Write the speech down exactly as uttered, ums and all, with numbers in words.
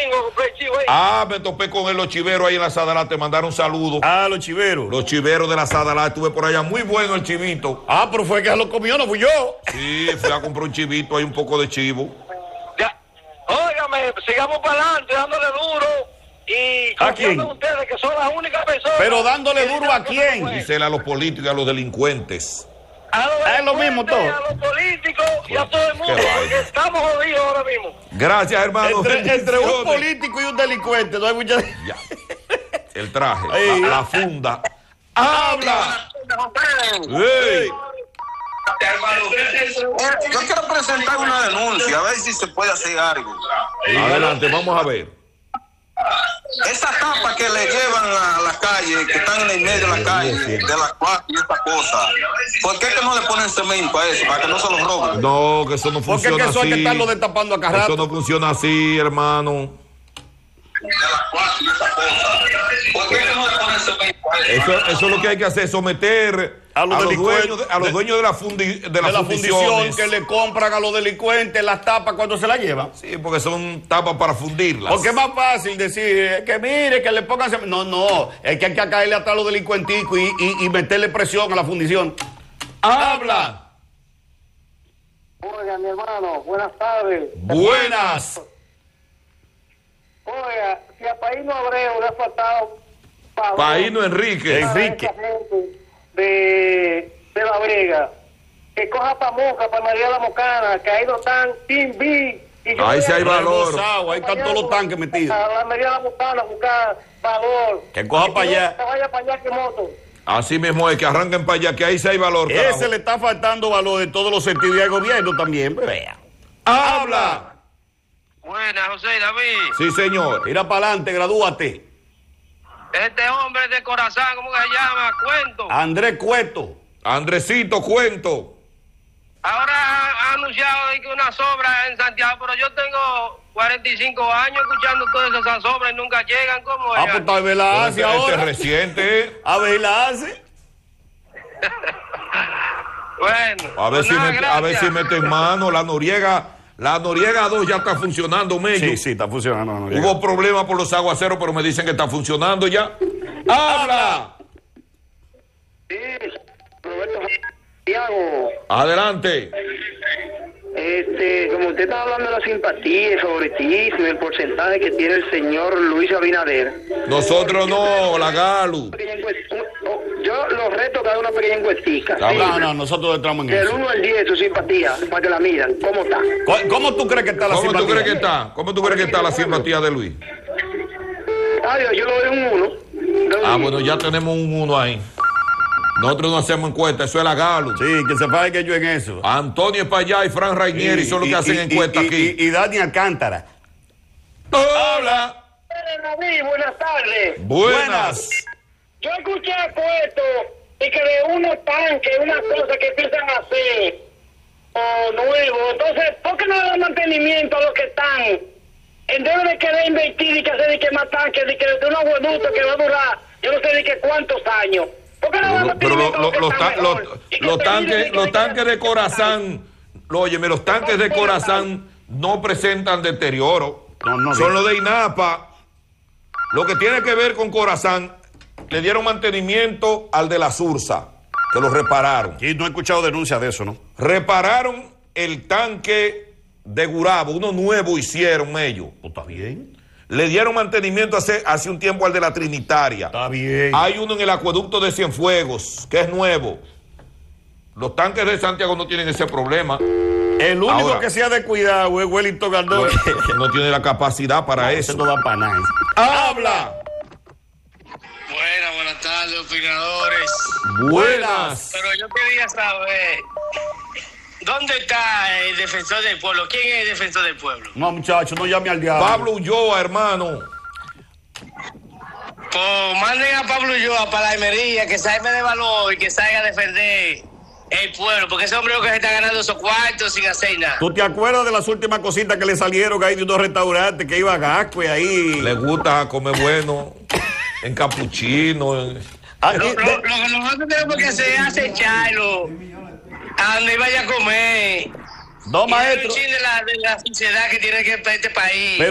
domingo, compré el chivo ahí. Ah, me topé con él, los chiveros ahí en la Sadalá, te mandaron saludos. Ah, los chiveros. Los chiveros de la Sadalá, estuve por allá, muy bueno el chivito. Ah, pero fue que se lo comió, no fui yo. Sí, fui a comprar un chivito, hay un poco de chivo. Ya. Óigame, sigamos para adelante, dándole duro. Y ¿A quién? confiando en ustedes, que son las únicas personas. Pero dándole duro ¿a quién? Dísele a los políticos y a los delincuentes. A los Es lo mismo todo. A los políticos y a todo el mundo, Qué porque vaina. estamos jodidos ahora mismo. Gracias, hermano. Entre, entre un Bendiciones. político y un delincuente, no hay mucha... Ya. El traje, Ey. la, la funda. ¡Habla! ¡Ey! Yo quiero presentar una denuncia, a ver si se puede hacer algo. Adelante, vamos a ver. Esas tapas que le llevan a la calle, que están en el medio de la calle, de las cuatro y estas cosas, ¿por qué que no le ponen cemento a eso? Para que no se los roben. No, que eso no Porque es funciona que eso hay que así. estarlo destapando acá Eso rato. no funciona así, hermano. De las cuatro y estas cosas. ¿Por qué que no le ponen cemento a eso? Eso, eso es lo que hay que hacer, someter A a los los, delincuentes. dueños, de, a los dueños de la, fundi, de De las la fundición fundiciones. que le compran a los delincuentes las tapas cuando se las llevan. Sí, porque son tapas para fundirlas. Porque es más fácil decir eh, que mire, que le pongan... cem- No, no, es que hay que caerle atrás a los delincuenticos y, y, y meterle presión a la fundición. ¡Habla! Oiga, mi hermano, buenas tardes. Buenas. Oiga, si a Paíno Abreu le ha faltado pavor Paíno Enrique. Eh. a Enrique. esa gente de, de La Vega, que coja pa' Moca, pa' María la Mocana, que ahí no están Team B. Y yo Ahí voy sí a- hay valor. Rebosado, ahí están todos los tanques metidos. A la María la Mocana a buscar valor. Que coja Y pa' no, allá. Que vaya para allá que moto. Así mismo es, que arranquen para allá, que ahí sí hay valor. carajo. Ese le está faltando valor en todos los sentidos y al gobierno también. Pues vea. ¡Habla! Buenas, José David. Sí, señor. Mira para adelante, gradúate. Este hombre de corazón, ¿cómo que se llama? Cuento. Andrés Cueto. Andresito, cuento. Ahora ha anunciado de que una sobra en Santiago, pero yo tengo cuarenta y cinco años escuchando todas esas obras y nunca llegan. ¿Cómo Ah, es? pues tal vez la hace Este- este ahora. es reciente. ¿eh? A ver, la hace. Bueno. A ver, pues si nada, mete, a ver gracias. si mete en mano. La Noriega, la Noriega dos ya está funcionando, Mello. Sí, sí, está funcionando. No, no, Hubo problemas por los aguaceros, pero me dicen que está funcionando ya. ¡Habla! Sí, Roberto Santiago. Adelante. Este, como usted está hablando de la simpatía, el favoritismo, el porcentaje que tiene el señor Luis Abinader. Nosotros no, la Galu. Pequeña encuesta- un- oh, Yo los reto que haga una pequeña encuestica. Ah, No, no, nosotros entramos en Del eso. uno al diez su simpatía, para que la midan. ¿Cómo está? ¿Cómo- ¿Cómo tú crees que está la ¿Cómo tú simpatía? crees que está? ¿Cómo tú crees que está la simpatía de Luis? Ah, yo, yo lo doy un uno. Ah, bueno, ya tenemos un uno ahí. Nosotros no hacemos encuesta, eso es la Galu. Sí, que se faje que yo en eso. Antonio Espallá y Fran Rainieri son los que hacen encuesta y, aquí. Y, y Dani Alcántara. Hola. David, buenas tardes. Buenas. Yo escuché esto y que de unos tanques, una cosa que empiezan a hacer o nuevo. Entonces, ¿por qué no le dan mantenimiento a los que están? En vez de querer invertir y que hacer de que más tanques, de que de un aguaducto que va a durar, yo no sé de que cuántos años. ¿Por qué no le dan Pero, lo- mantenimiento a lo- los que los, están ta- los- mejor? Y que los se tanques, miren y que los se tanques de queden- Corazán, lo- óyeme, los tanques de Corazán no presentan deterioro. No, no, Son bien. los de INAPA. Lo que tiene que ver con Corazán, le dieron mantenimiento al de la Sursa, que lo repararon. Y no he escuchado denuncias de eso, ¿no? Repararon el tanque de Gurabo, uno nuevo hicieron ellos. Pues está bien. Le dieron mantenimiento hace, hace un tiempo al de la Trinitaria. Está bien. Hay uno en el acueducto de Cienfuegos, que es nuevo. Los tanques de Santiago no tienen ese problema. El único Ahora. que se ha descuidado es Wellington No, Gardón. no tiene la capacidad para Eso eso. no da para nada. ¡Habla! Buenas, buenas tardes, opinadores. Buenas. Pero yo quería saber, ¿dónde está el defensor del pueblo? ¿Quién es el defensor del pueblo? No, muchacho, no llame al diablo. Pablo Ulloa, hermano. Pues manden a Pablo Ulloa para la Almería, que salga de valor y que salga a defender el pueblo, porque ese hombre es lo que se está ganando esos cuartos sin hacer nada. ¿Tú te acuerdas de las últimas cositas que le salieron ahí de unos restaurantes que iba a Gascue ahí? Le gusta comer bueno, en capuchino. en- Ah, Lo, y lo- de- lo que nosotros tenemos que hacer es acecharlo a donde vaya a comer. no, Y darle maestro. un chin de la, de la sociedad que tiene que este país.